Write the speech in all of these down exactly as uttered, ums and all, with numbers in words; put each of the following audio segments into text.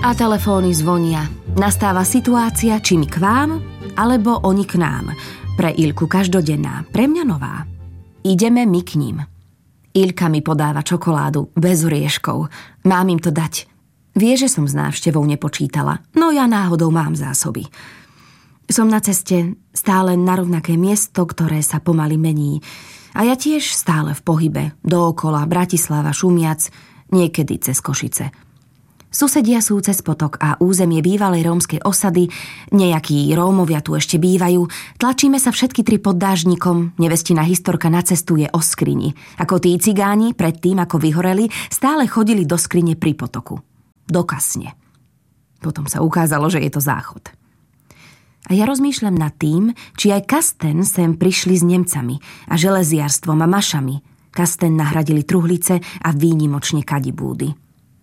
A telefóny zvonia. Nastáva situácia, či my k vám, alebo oni k nám. Pre Ilku každodenná, pre mňa nová. Ideme my k ním. Ilka mi podáva čokoládu, bez orieškov. Mám im to dať. Vie, že som s návštevou nepočítala, no ja náhodou mám zásoby. Som na ceste, stále na rovnaké miesto, ktoré sa pomaly mení. A ja tiež stále v pohybe, dookola, Bratislava, Šumiac, niekedy cez Košice. Susedia sú cez potok a územie bývalej rómskej osady, nejakí Rómovia tu ešte bývajú, tlačíme sa všetky tri pod dážnikom, nevestina historka nacestuje o skrini. Ako tí cigáni, predtým ako vyhoreli, stále chodili do skrine pri potoku. Do kasne. Potom sa ukázalo, že je to záchod. A ja rozmýšľam nad tým, či aj Kasten sem prišli s Nemcami a železiarstvom a mašami. Kasten nahradili truhlice a výnimočne kadibúdy.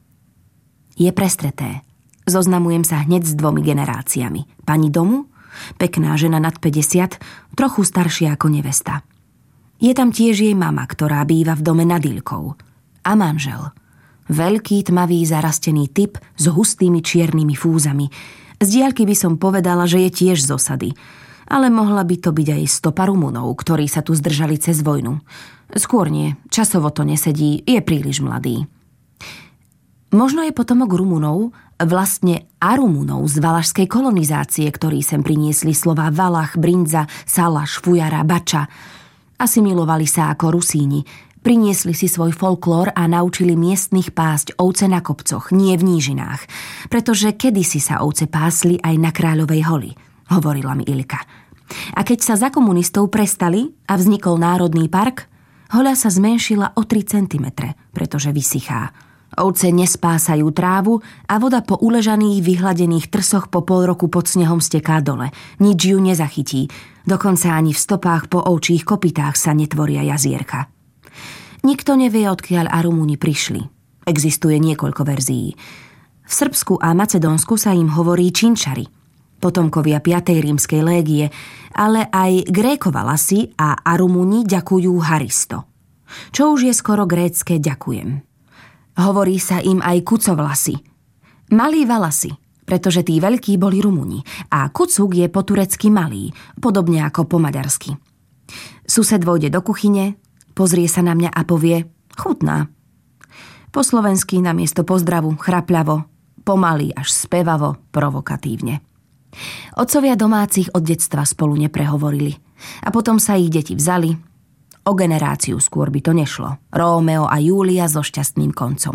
Je prestreté. Zoznamujem sa hneď s dvomi generáciami. Pani domu, pekná žena nad päťdesiat, trochu staršia ako nevesta. Je tam tiež jej mama, ktorá býva v dome nad Ilkou. A manžel. Veľký, tmavý, zarastený typ s hustými čiernymi fúzami. Z diaľky by som povedala, že je tiež z osady. Ale mohla by to byť aj stopa Rumunov, ktorí sa tu zdržali cez vojnu. Skôr nie, časovo to nesedí, je príliš mladý. Možno je potomok Rumunov, vlastne Arumunov z valašskej kolonizácie, ktorí sem priniesli slová Valach, Brindza, Salaš, Fujara, Bača. Asimilovali sa ako Rusíni, priniesli si svoj folklór a naučili miestnych pásť ovce na kopcoch, nie v nížinách, pretože kedysi sa ovce pásli aj na Kráľovej holi, hovorila mi Ilka. A keď sa za komunistov prestali a vznikol Národný park, hoľa sa zmenšila o tri centimetre, pretože vysychá. Ovce nespásajú trávu a voda po uležaných vyhladených trsoch po pol roku pod snehom steká dole. Nič ju nezachytí. Dokonca ani v stopách po ovčích kopytách sa netvoria jazierka. Nikto nevie, odkiaľ Arumúni prišli. Existuje niekoľko verzií. V Srbsku a Macedónsku sa im hovorí Činčari, potomkovia piatej rímskej légie, ale aj Grékova Lasy a Arumúni ďakujú Haristo. Čo už je skoro grécke ďakujem. Hovorí sa im aj Kucovlasy. Malí Valasy, pretože tí veľkí boli Rumúni a Kucuk je po turecky malý, podobne ako po maďarsky. Sused vojde do kuchyne, pozrie sa na mňa a povie chutná. Po slovensky namiesto pozdravu chrapľavo, pomaly až spevavo, provokatívne. Otcovia domácich od detstva spolu neprehovorili a potom sa ich deti vzali. O generáciu skôr by to nešlo. Rómeo a Júlia so šťastným koncom.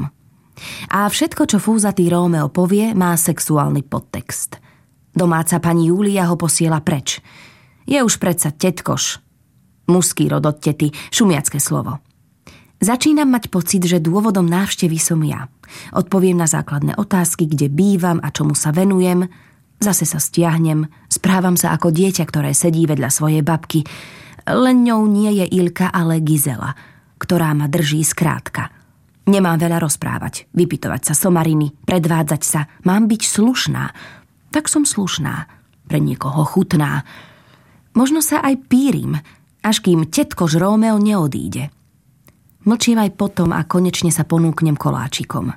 A všetko, čo fúzatý Rómeo povie, má sexuálny podtext. Domáca pani Júlia ho posiela preč. Je už predsa tetkoš. Mužský rod od tety, šumiacké slovo. Začínam mať pocit, že dôvodom návštevy som ja. Odpoviem na základné otázky, kde bývam a čomu sa venujem. Zase sa stiahnem, správam sa ako dieťa, ktoré sedí vedľa svojej babky. Len ňou nie je Ilka, ale Gizela, ktorá ma drží skrátka. Nemám veľa rozprávať, vypytovať sa somariny, predvádzať sa, mám byť slušná. Tak som slušná, pre niekoho chutná. Možno sa aj pírim, až kým tetkož Rómeo neodíde. Mlčím aj potom a konečne sa ponúknem koláčikom.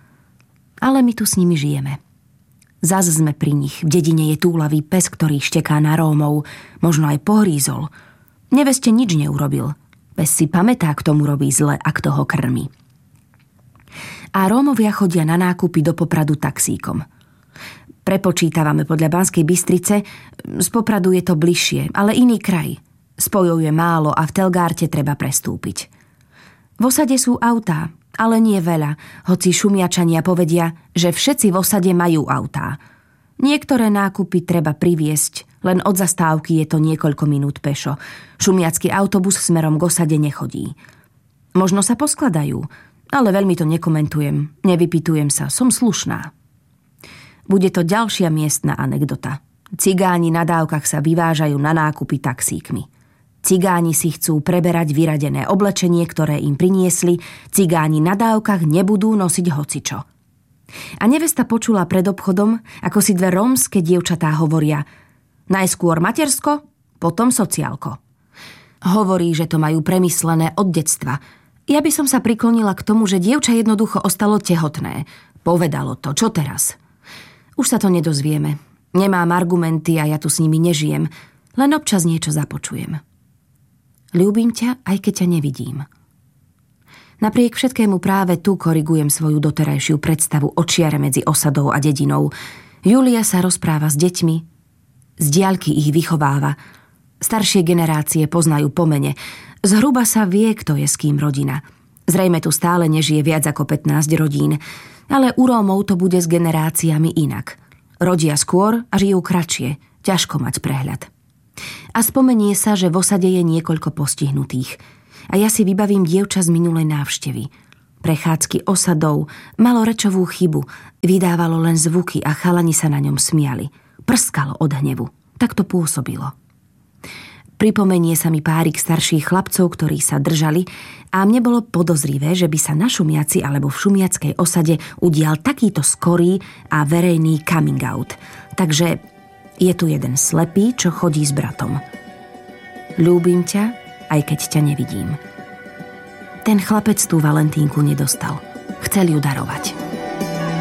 Ale my tu s nimi žijeme. Zas sme pri nich, v dedine je túlavý pes, ktorý šteká na Rómov, možno aj pohrízol. Neveste nič neurobil. Pes si pamätá, kto mu robí zle a kto ho krmi. A Rómovia chodia na nákupy do Popradu taxíkom. Prepočítavame podľa Banskej Bystrice, z Popradu je to bližšie, ale iný kraj. Spojov je málo a v Telgárte treba prestúpiť. V osade sú autá, ale nie veľa, hoci Šumiačania povedia, že všetci v osade majú autá. Niektoré nákupy treba priviesť, len od zastávky je to niekoľko minút pešo. Šumiacky autobus smerom k osade nechodí. Možno sa poskladajú, ale veľmi to nekomentujem, nevypytujem sa, som slušná. Bude to ďalšia miestna anekdota. Cigáni na dávkach sa vyvážajú na nákupy taxíkmi. Cigáni si chcú preberať vyradené oblečenie, ktoré im priniesli, cigáni na dávkach nebudú nosiť hocičo. A nevesta počula pred obchodom, ako si dve rómske dievčatá hovoria najskôr matersko, potom sociálko. Hovorí, že to majú premyslené od detstva. Ja by som sa priklonila k tomu, že dievča jednoducho ostalo tehotné. Povedalo to, čo teraz? Už sa to nedozvieme. Nemám argumenty a ja tu s nimi nežijem. Len občas niečo započujem. Ľúbim ťa, aj keď ťa nevidím. Napriek všetkému práve tu korigujem svoju doterajšiu predstavu o čiare medzi osadou a dedinou. Julia sa rozpráva s deťmi, z diaľky ich vychováva. Staršie generácie poznajú po mene. Zhruba sa vie, kto je s kým rodina. Zrejme tu stále nežije viac ako pätnásť rodín, ale u Rómov to bude s generáciami inak. Rodia skôr a žijú kratšie, ťažko mať prehľad. A spomenie sa, že v osade je niekoľko postihnutých. A ja si vybavím dievča z minulej návštevy. Prechádzky osadou, malo rečovú chybu, vydávalo len zvuky a chalani sa na ňom smiali. Prskalo od hnevu. Tak to pôsobilo. Pripomenie sa mi párik starších chlapcov, ktorí sa držali, a mne bolo podozrivé, že by sa na Šumiaci alebo v šumiackej osade udial takýto skorý a verejný coming out. Takže je tu jeden slepý, čo chodí s bratom. Ľúbim ťa, aj keď ťa nevidím. Ten chlapec tú Valentínku nedostal. Chcel ju darovať.